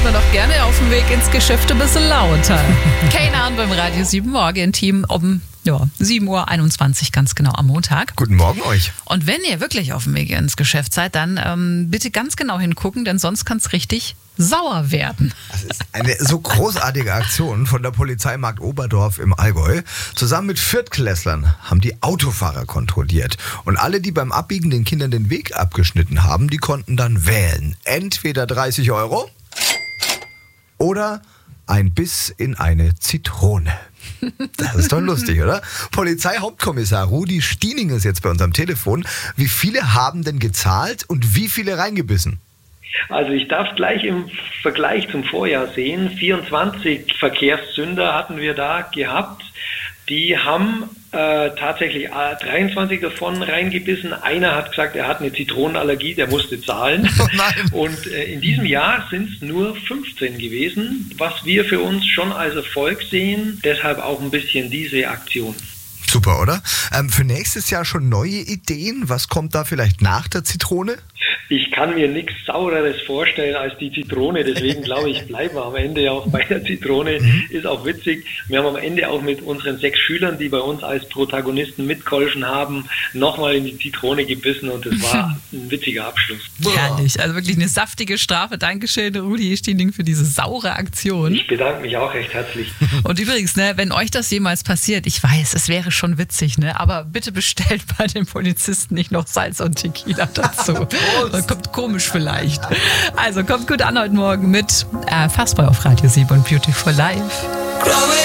wir doch gerne auf dem Weg ins Geschäft ein bisschen lauter. Keine Ahnung beim Radio 7 Morgen-Team um 7.21 Uhr ganz genau am Montag. Guten Morgen euch. Und wenn ihr wirklich auf dem Weg ins Geschäft seid, dann bitte ganz genau hingucken, denn sonst kann es richtig sauer werden. Das ist eine so großartige Aktion von der Polizei Markt Oberdorf im Allgäu. Zusammen mit Viertklässlern haben die Autofahrer kontrolliert. Und alle, die beim Abbiegen den Kindern den Weg abgeschnitten haben, die konnten dann wählen. Entweder 30 € oder ein Biss in eine Zitrone. Das ist doch lustig, oder? Polizeihauptkommissar Rudi Stiening ist jetzt bei uns am Telefon. Wie viele haben denn gezahlt und wie viele reingebissen? Also ich darf gleich im Vergleich zum Vorjahr sehen, 24 Verkehrssünder hatten wir da gehabt. Die haben tatsächlich 23 davon reingebissen. Einer hat gesagt, er hat eine Zitronenallergie, der musste zahlen. Oh nein. Und in diesem Jahr sind es nur 15 gewesen, was wir für uns schon als Erfolg sehen. Deshalb auch ein bisschen diese Aktion. Super, oder? Für nächstes Jahr schon neue Ideen? Was kommt da vielleicht nach der Zitrone? Ich kann mir nichts Saureres vorstellen als die Zitrone, deswegen glaube ich, bleiben wir am Ende auch bei der Zitrone. Ist auch witzig. Wir haben am Ende auch mit unseren 6 Schülern, die bei uns als Protagonisten mitgeholfen haben, nochmal in die Zitrone gebissen und das war ein witziger Abschluss. Herrlich, also wirklich eine saftige Strafe. Dankeschön, Rudi Stiening, für diese saure Aktion. Ich bedanke mich auch recht herzlich. Und übrigens, wenn euch das jemals passiert, ich weiß, es wäre schon witzig, aber bitte bestellt bei den Polizisten nicht noch Salz und Tequila dazu. Das kommt komisch vielleicht. Also kommt gut an heute Morgen mit Fastboy auf Radio 7 und Beautiful Life.